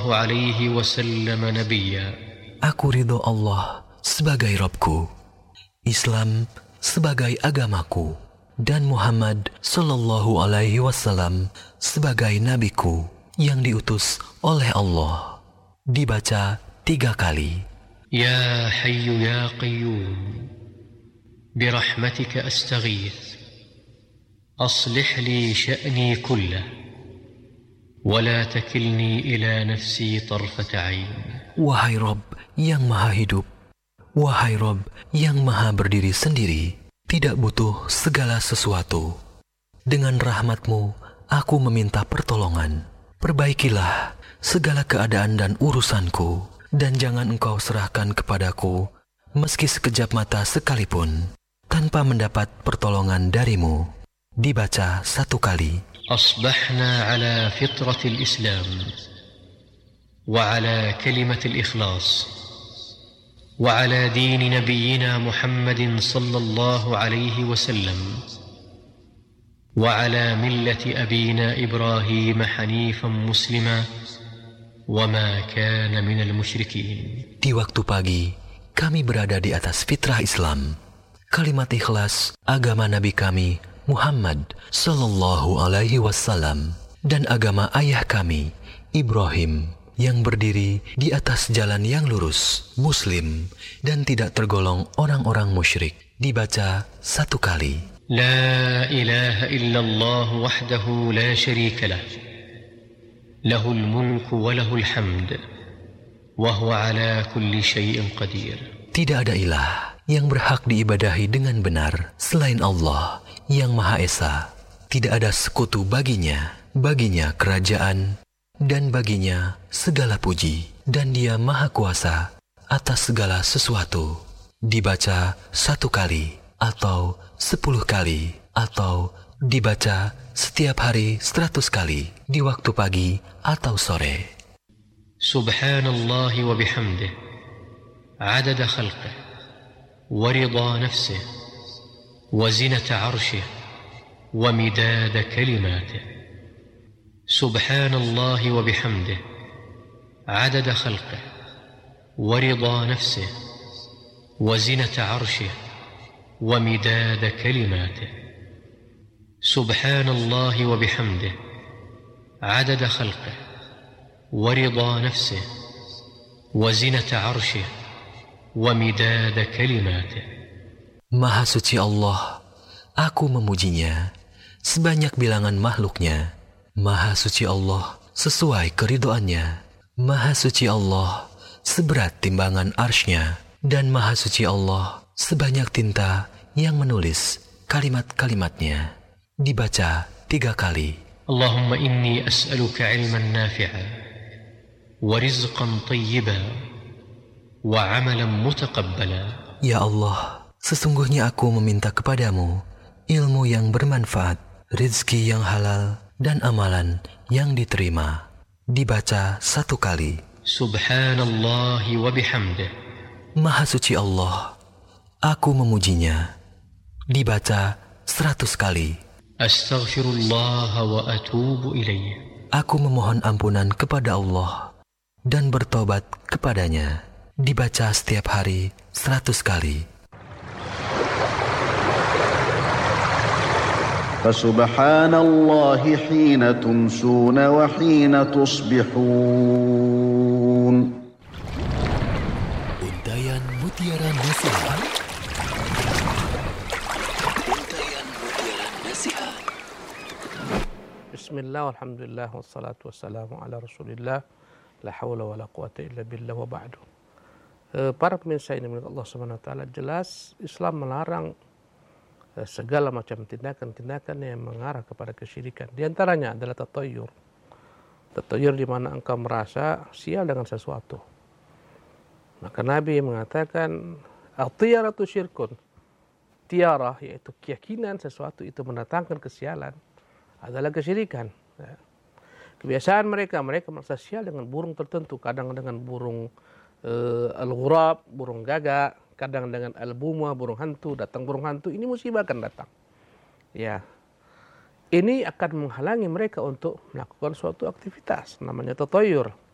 عليه وسلم نبيا. Aku ridho Allah sebagai Rabbku, Islam sebagai agamaku, dan Muhammad sallallahu alaihi wasallam sebagai nabiku yang diutus oleh Allah. Dibaca 3 kali. يا حي يا قيوم برحمتك أستغيث أصلح لي شأني كله ولا تكلني إلى نفسي طرفة عين. Wahai Rabb yang maha hidup, wahai Rabb yang maha berdiri sendiri, tidak butuh segala sesuatu. Dengan rahmat-Mu, aku meminta pertolongan. Perbaikilah segala keadaan dan urusanku, dan jangan Engkau serahkan kepadaku, meski sekejap mata sekalipun, tanpa mendapat pertolongan dari-Mu. Dibaca 1 kali. أصبحنا على فطرة الإسلام وعلى كلمة الإخلاص وعلى دين نبينا محمد صلى الله عليه وسلم وعلى ملة أبينا إبراهيم حنيفا مسلما وما كان من المشركين. Di waktu pagi, kami berada di atas fitrah Islam, kalimat ikhlas agama Nabi kami Muhammad sallallahu alaihi wasallam, dan agama ayah kami Ibrahim, yang berdiri di atas jalan yang lurus, muslim, dan tidak tergolong orang-orang musyrik. Dibaca 1 kali. لا إله إلا الله وحده لا شريك له له الملك وله الحمد وهو على كل شيء قدير. Tidak ada ilah yang berhak diibadahi dengan benar selain Allah yang Maha Esa. Tidak ada sekutu baginya kerajaan, dan baginya segala puji, dan Dia Maha Kuasa atas segala sesuatu. Dibaca 1 kali, atau 10 kali, atau dibaca setiap hari 100 kali, di waktu pagi atau sore. Subhanallah wa bihamdih adada khalqih wa rida nafsih wa zinata arshih wa midada kalimatih. Subhanallah wa bihamdih adada khalqih wa rida nafsih wa zinata arshih wa midada kalimatih. Subhanallah wa bihamdih adada khalqih wa rida nafsih wa zinata arshih wa midada kalimatih. Maha suci Allah, aku memujinya sebanyak bilangan makhluknya. Maha suci Allah sesuai keridhoannya. Maha suci Allah seberat timbangan arsy-Nya, dan Maha suci Allah sebanyak tinta yang menulis kalimat-kalimatnya. Dibaca 3 kali. Allahumma inni as'aluka ilman nafi'a wa rizqan tayyiba wa amalan mutaqabbala. Ya Allah, sesungguhnya aku meminta kepadamu ilmu yang bermanfaat, rizki yang halal, dan amalan yang diterima. Dibaca 1 kali. Subhanallah wa bihamdih. Maha suci Allah, aku memujinya. Dibaca 100 kali. Astaghfirullah wa atubu ilaih. Aku memohon ampunan kepada Allah dan bertobat kepadanya. Dibaca setiap hari 100 kali. Fasubhanallahi hina tumsuna wa hina tusbihun. Untayan Mutiara Nasihat. Bismillah, alhamdulillah, wassalatu wassalamu ala rasulillah, la hawla wa la quwata illa billah wa ba'du. Para pemirsa ini menurut Allah SWT, jelas Islam melarang segala macam tindakan-tindakan yang mengarah kepada kesyirikan. Di antaranya adalah tatayur. Tatayur di mana engkau merasa sial dengan sesuatu. Maka Nabi mengatakan, at-tiyaratu syirkun. Tiarah, yaitu keyakinan sesuatu itu mendatangkan kesialan, adalah kesyirikan. Kebiasaan mereka merasa sial dengan burung tertentu, kadang dengan burung al-ghurab, burung gagak, kadang dengan al-buma, burung hantu. Datang burung hantu, ini musibah akan datang. Ya, ini akan menghalangi mereka untuk melakukan suatu aktivitas, namanya tatayur.